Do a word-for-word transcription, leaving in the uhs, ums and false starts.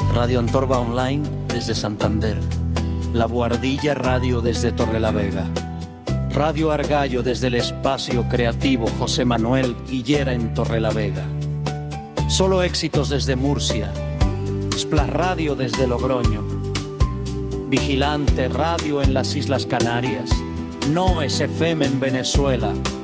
Radio Antorba Online desde Santander. La Buhardilla Radio desde Torrelavega. Radio Argallo desde el espacio creativo José Manuel Higuera en Torrelavega. Solo éxitos desde Murcia. Splas Radio desde Logroño. Vigilante Radio en las Islas Canarias. Noes F M en Venezuela.